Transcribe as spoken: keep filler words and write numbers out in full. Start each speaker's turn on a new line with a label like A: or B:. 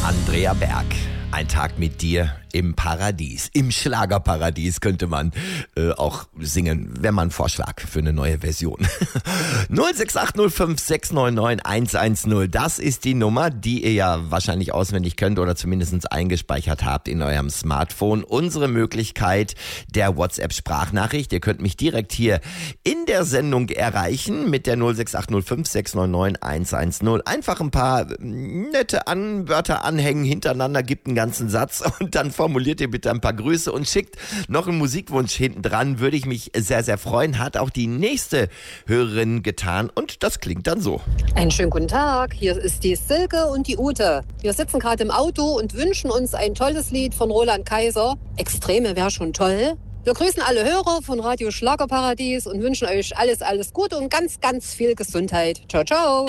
A: Andrea Berg. Ein Tag mit dir im Paradies, im Schlagerparadies könnte man äh, auch singen, wenn man einen Vorschlag für eine neue Version. null sechs acht null fünf sechs neun neun eins eins null, das ist die Nummer, die ihr ja wahrscheinlich auswendig könnt oder zumindest eingespeichert habt in eurem Smartphone. Unsere Möglichkeit der WhatsApp-Sprachnachricht. Ihr könnt mich direkt hier in der Sendung erreichen mit der null sechs acht null fünf sechs neun neun eins eins null. Einfach ein paar nette An- Wörter anhängen hintereinander, gibt einen ganzen Satz und dann formuliert ihr bitte ein paar Grüße und schickt noch einen Musikwunsch hinten dran. Würde ich mich sehr, sehr freuen. Hat auch die nächste Hörerin getan und das klingt dann so.
B: Einen schönen guten Tag. Hier ist die Silke und die Ute. Wir sitzen gerade im Auto und wünschen uns ein tolles Lied von Roland Kaiser. Extreme wäre schon toll. Wir grüßen alle Hörer von Radio Schlagerparadies und wünschen euch alles, alles Gute und ganz, ganz viel Gesundheit. Ciao, ciao.